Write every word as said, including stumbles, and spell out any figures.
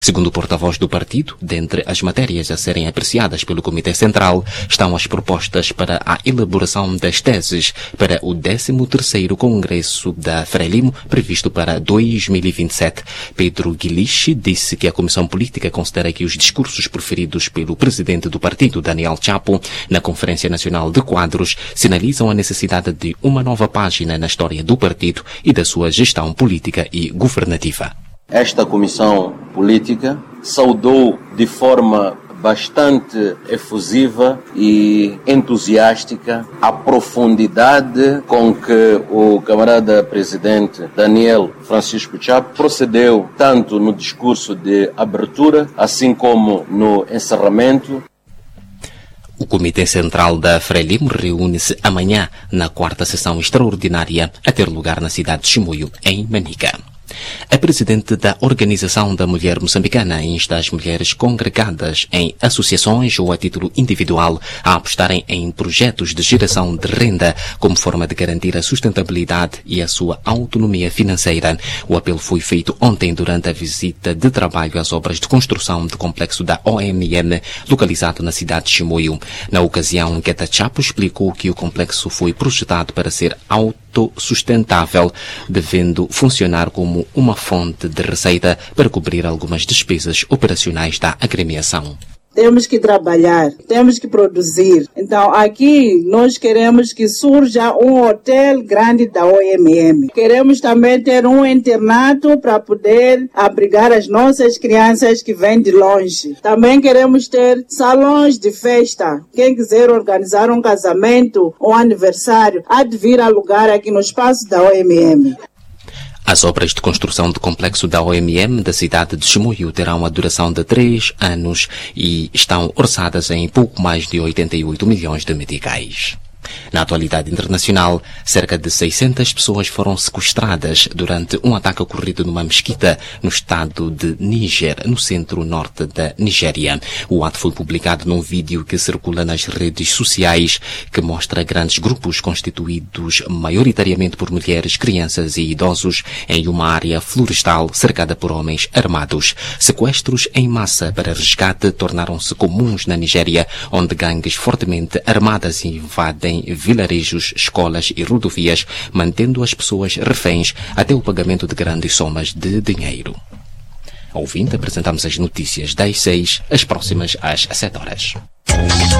Segundo o porta-voz do partido, dentre as matérias a serem apreciadas pelo Comitê Central estão as propostas para a elaboração das teses para o décimo terceiro Congresso da Frelimo, previsto para dois mil e vinte e sete. Pedro Guilichi disse que a Comissão Política considera que os discursos proferidos pelo presidente do partido, Daniel Chapo, na Conferência Nacional de Quadros, sinalizam a necessidade de uma nova página na história do partido e da sua gestão política e governativa. Esta comissão política saudou de forma bastante efusiva e entusiástica a profundidade com que o camarada presidente Daniel Francisco Chapo procedeu tanto no discurso de abertura, assim como no encerramento. O Comitê Central da Frelimo reúne-se amanhã na quarta sessão extraordinária a ter lugar na cidade de Chimoio, em Manica. A presidente da Organização da Mulher Moçambicana insta as mulheres congregadas em associações ou a título individual a apostarem em projetos de geração de renda como forma de garantir a sustentabilidade e a sua autonomia financeira. O apelo foi feito ontem durante a visita de trabalho às obras de construção do complexo da O M M, localizado na cidade de Chimoio. Na ocasião, Guetta Chapo explicou que o complexo foi projetado para ser autossustentável, devendo funcionar como uma fonte de receita para cobrir algumas despesas operacionais da agremiação. Temos que trabalhar, temos que produzir. Então, aqui nós queremos que surja um hotel grande da O M M. Queremos também ter um internato para poder abrigar as nossas crianças que vêm de longe. Também queremos ter salões de festa. Quem quiser organizar um casamento, um aniversário, há de vir alugar aqui no espaço da O M M. As obras de construção do complexo da O M M da cidade de Chimoio terão a duração de três anos e estão orçadas em pouco mais de oitenta e oito milhões de meticais. Na atualidade internacional, cerca de seiscentas pessoas foram sequestradas durante um ataque ocorrido numa mesquita no estado de Níger, no centro-norte da Nigéria. O ato foi publicado num vídeo que circula nas redes sociais, que mostra grandes grupos constituídos maioritariamente por mulheres, crianças e idosos em uma área florestal cercada por homens armados. Sequestros em massa para resgate tornaram-se comuns na Nigéria, onde gangues fortemente armadas invadem vilarejos, escolas e rodovias, mantendo as pessoas reféns até o pagamento de grandes somas de dinheiro. Ouvinte, apresentamos as notícias das seis, as próximas às sete horas.